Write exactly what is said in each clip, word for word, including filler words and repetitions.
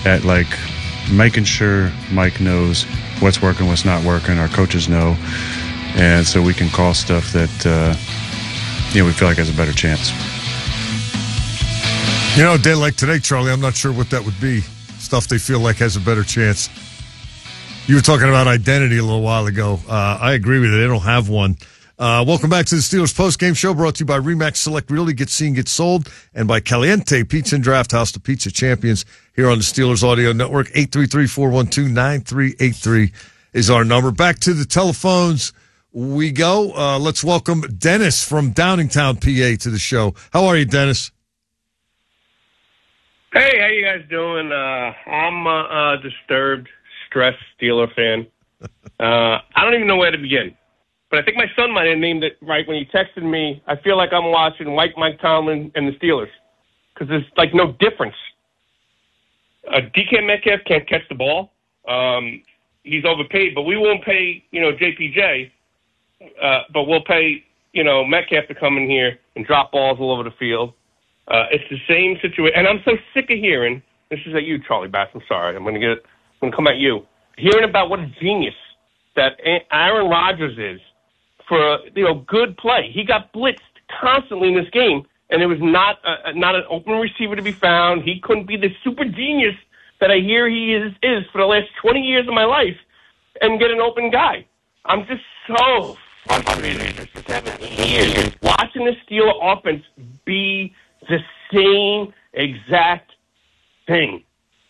at like making sure Mike knows what's working, what's not working. Our coaches know, and so we can call stuff that uh, you know we feel like has a better chance. You know, a day like today, Charlie, I'm not sure what that would be. Stuff they feel like has a better chance. You were talking about identity a little while ago. Uh, I agree with you. They don't have one. Uh, welcome back to the Steelers postgame show, brought to you by RE/MAX Select Realty. Get seen, get sold. And by Caliente Pizza and Draft House, the pizza champions here on the Steelers Audio Network. eight three three, four one two, nine three eight three is our number. Back to the telephones we go. Uh, let's welcome Dennis from Downingtown, P A to the show. How are you, Dennis? Hey, how you guys doing? Uh, I'm a uh, disturbed, stressed Steeler fan. Uh, I don't even know where to begin. But I think my son might have named it right when he texted me. I feel like I'm watching White Mike Tomlin and the Steelers because there's, like, no difference. Uh, D K Metcalf can't catch the ball. Um, he's overpaid, but we won't pay, you know, J P J. Uh, but we'll pay, you know, Metcalf to come in here and drop balls all over the field. Uh, it's the same situation, and I'm so sick of hearing. This is at you, Charlie Bass. I'm sorry. I'm going to get. I'm going to come at you. Hearing about what a genius that Aaron Rodgers is for you know good play. He got blitzed constantly in this game, and there was not a, not an open receiver to be found. He couldn't be the super genius that I hear he is is for the last twenty years of my life, and get an open guy. I'm just so frustrated for seven years watching the Steeler offense be the same exact thing.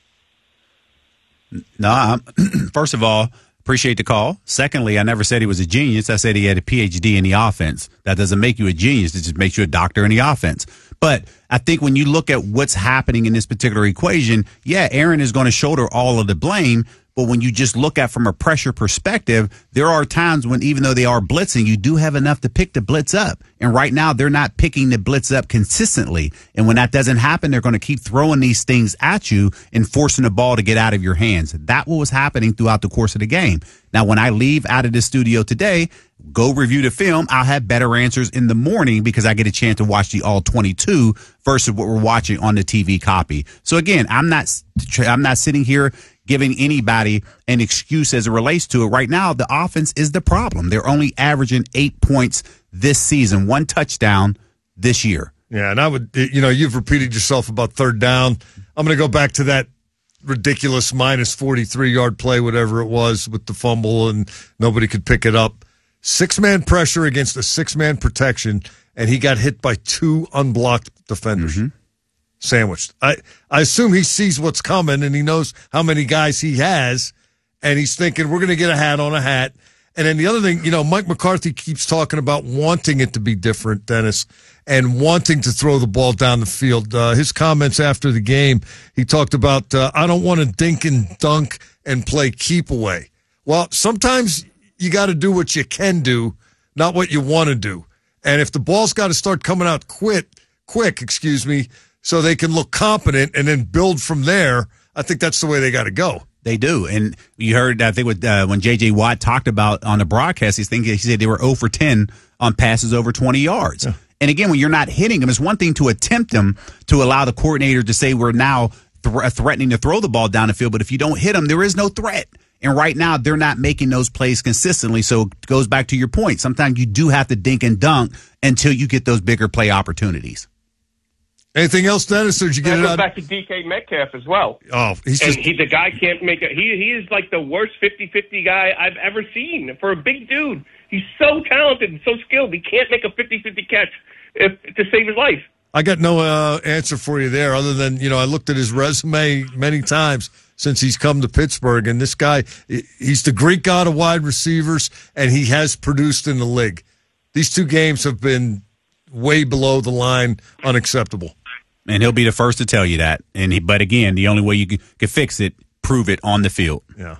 No, I'm, first of all, appreciate the call. Secondly, I never said he was a genius. I said he had a P H D in the offense. That doesn't make you a genius. It just makes you a doctor in the offense. But I think when you look at what's happening in this particular equation, yeah, Aaron is going to shoulder all of the blame. But when you just look at from a pressure perspective, there are times when even though they are blitzing, you do have enough to pick the blitz up. And right now they're not picking the blitz up consistently. And when that doesn't happen, they're going to keep throwing these things at you and forcing the ball to get out of your hands. That's what was happening throughout the course of the game. Now, when I leave out of the studio today, go review the film, I'll have better answers in the morning because I get a chance to watch the all twenty-two versus what we're watching on the T V copy. So again, I'm not, I'm not sitting here giving anybody an excuse as it relates to it. Right now, the offense is the problem. They're only averaging eight points this season, one touchdown this year. Yeah, and I would, you know, you've repeated yourself about third down. I'm going to go back to that ridiculous minus forty-three yard play, whatever it was, with the fumble and nobody could pick it up. Six-man pressure against a six-man protection, and he got hit by two unblocked defenders. Mm-hmm. Sandwiched. I, I assume he sees what's coming and he knows how many guys he has, and he's thinking, we're going to get a hat on a hat. And then the other thing, you know, Mike McCarthy keeps talking about wanting it to be different, Dennis, and wanting to throw the ball down the field. Uh, his comments after the game, he talked about, uh, I don't want to dink and dunk and play keep away. Well, sometimes you got to do what you can do, not what you want to do. And if the ball's got to start coming out quick, quick, excuse me, so they can look competent and then build from there, I think that's the way they got to go. They do. And you heard, I think, with, uh, when J J. Watt talked about on the broadcast, he's thinking, he said they were zero for ten on passes over twenty yards. Yeah. And again, when you're not hitting them, it's one thing to attempt them to allow the coordinator to say we're now th- threatening to throw the ball down the field. But if you don't hit them, there is no threat. And right now, they're not making those plays consistently. So it goes back to your point. Sometimes you do have to dink and dunk until you get those bigger play opportunities. Anything else, Dennis? Or did you get that it goes out? Back to D K Metcalf as well. Oh, he's and just he, the guy can't make it. He he is like the worst fifty-fifty guy I've ever seen for a big dude. He's so talented and so skilled. He can't make a fifty-fifty catch if, to save his life. I got no uh, answer for you there, other than, you know, I looked at his resume many times since he's come to Pittsburgh, and this guy, he's the Greek god of wide receivers, and he has produced in the league. These two games have been way below the line, unacceptable. And he'll be the first to tell you that. And he, but again, the only way you can, can fix it, prove it on the field. Yeah.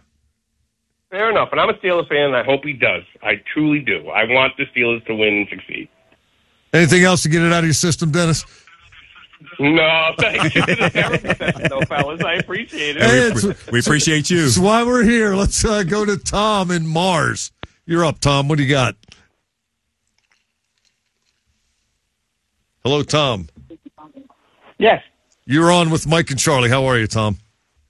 Fair enough. And I'm a Steelers fan, and I hope he does. I truly do. I want the Steelers to win and succeed. Anything else to get it out of your system, Dennis? No, thank you. No, fellas. I appreciate it. Hey, we, we appreciate you. That's why we're here. Let's uh, go to Tom in Mars. You're up, Tom. What do you got? Hello, Tom. Yes. You're on with Mike and Charlie. How are you, Tom?